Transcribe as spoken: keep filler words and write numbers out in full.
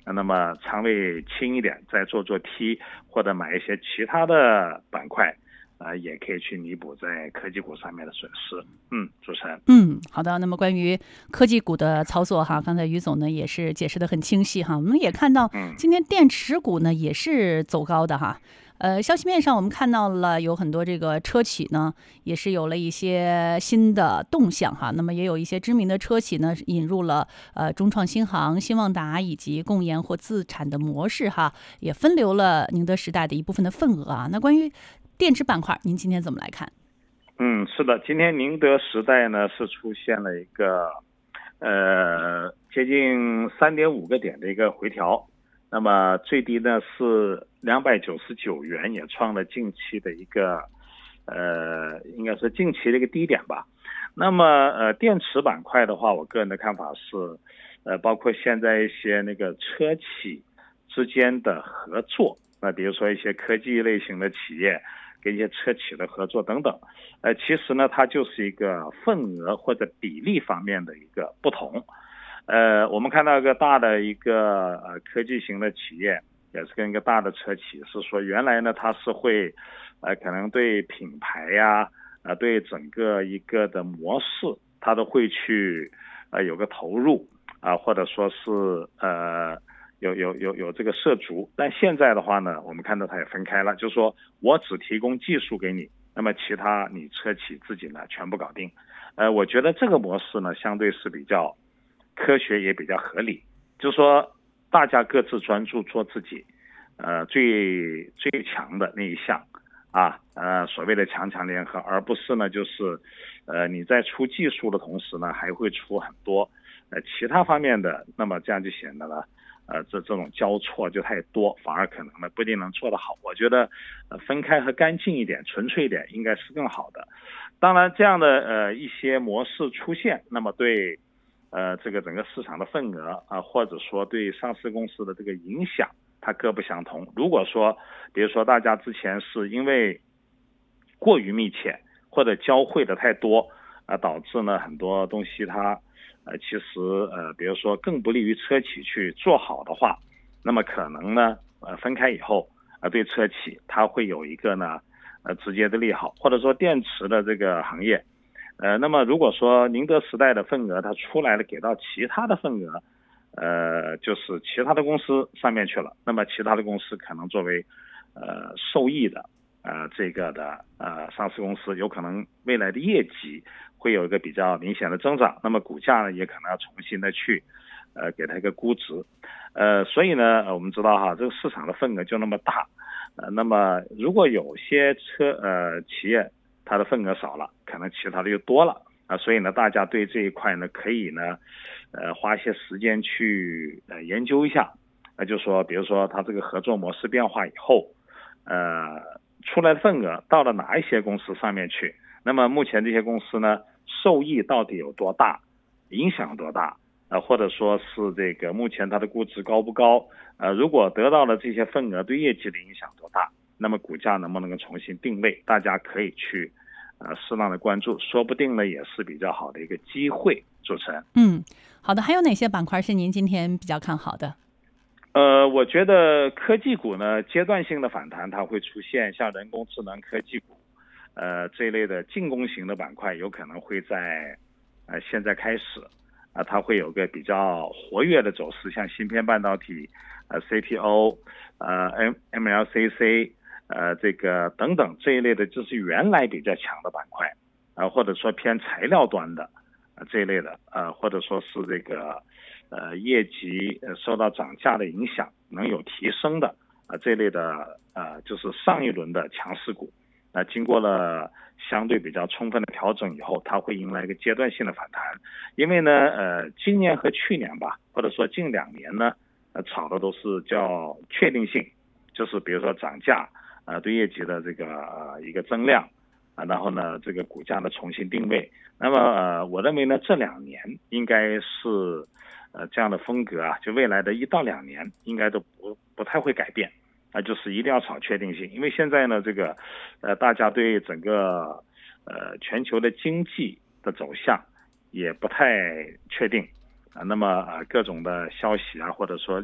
那么仓位轻一点，再做做 T 或者买一些其他的板块，呃，也可以去弥补在科技股上面的损失。嗯，主持人。 嗯，好的。那么关于科技股的操作哈，刚才于总呢也是解释得很清晰哈。我们也看到今天电池股呢也是走高的哈。呃，消息面上我们看到了有很多这个车企呢，也是有了一些新的动向哈。那么也有一些知名的车企呢，引入了呃中创新航、新旺达以及共研或自产的模式哈，也分流了宁德时代的一部分的份额啊。那关于电池板块，您今天怎么来看？ 嗯，是的，今天宁德时代呢是出现了一个呃接近三点五个点的一个回调。那么最低呢是两百九十九元，也创了近期的一个呃，应该是近期的一个低点吧。那么呃，电池板块的话，我个人的看法是，呃，包括现在一些那个车企之间的合作，那比如说一些科技类型的企业跟一些车企的合作等等，呃，其实呢，它就是一个份额或者比例方面的一个不同。呃，我们看到一个大的一个呃科技型的企业，也是跟一个大的车企，是说原来呢它是会，呃可能对品牌呀，呃对整个一个的模式，它都会去呃有个投入啊、呃，或者说是呃有有有有这个涉足。但现在的话呢，我们看到它也分开了，就是说我只提供技术给你，那么其他你车企自己呢全部搞定。呃，我觉得这个模式呢相对是比较科学也比较合理，就是说大家各自专注做自己，呃最最强的那一项啊，呃所谓的强强联合，而不是呢就是呃你在出技术的同时呢还会出很多呃其他方面的，那么这样就显得呢呃这这种交错就太多，反而可能呢不一定能做得好。我觉得呃分开和干净一点、纯粹一点应该是更好的。当然这样的呃一些模式出现，那么对呃，这个整个市场的份额啊、呃，或者说对上市公司的这个影响，它各不相同。如果说，比如说大家之前是因为过于密切或者交汇的太多啊、呃，导致呢很多东西它呃其实呃，比如说更不利于车企去做好的话，那么可能呢呃分开以后啊、呃，对车企它会有一个呢呃直接的利好，或者说电池的这个行业。呃，那么如果说宁德时代的份额它出来了，给到其他的份额，呃，就是其他的公司上面去了，那么其他的公司可能作为呃受益的呃这个的呃上市公司，有可能未来的业绩会有一个比较明显的增长，那么股价呢也可能要重新的去呃给它一个估值，呃，所以呢我们知道哈，这个市场的份额就那么大，呃，那么如果有些车呃企业它的份额少了，可能其他的又多了啊，所以呢，大家对这一块呢，可以呢，呃，花一些时间去呃研究一下，那就说，比如说它这个合作模式变化以后，呃，出来的份额到了哪一些公司上面去？那么目前这些公司呢，受益到底有多大，影响多大？呃，或者说是这个目前它的估值高不高？呃，如果得到了这些份额，对业绩的影响多大？那么股价能不能够重新定位？大家可以去呃适当的关注，说不定呢也是比较好的一个机会。主持人， 嗯，好的。还有哪些板块是您今天比较看好的？ 呃，我觉得科技股呢阶段性的反弹它会出现，像人工智能科技股，呃这一类的进攻型的板块有可能会在呃现在开始啊、呃，它会有个比较活跃的走势，像芯片半导体、呃 C P O、呃 M M L C C。呃，这个等等这一类的，就是原来比较强的板块，啊、呃，或者说偏材料端的，啊、呃、这一类的，呃，或者说是这个呃业绩呃受到涨价的影响能有提升的，啊、呃、这一类的，呃，就是上一轮的强势股，那、呃、经过了相对比较充分的调整以后，它会迎来一个阶段性的反弹，因为呢，呃，今年和去年吧，或者说近两年呢，呃，炒的都是叫确定性，就是比如说涨价。呃，对业绩的这个呃一个增量啊，然后呢，这个股价的重新定位。那么呃，我认为呢，这两年应该是呃这样的风格啊，就未来的一到两年应该都不不太会改变啊，就是一定要炒确定性，因为现在呢，这个呃大家对整个呃全球的经济的走向也不太确定啊，那么呃各种的消息啊，或者说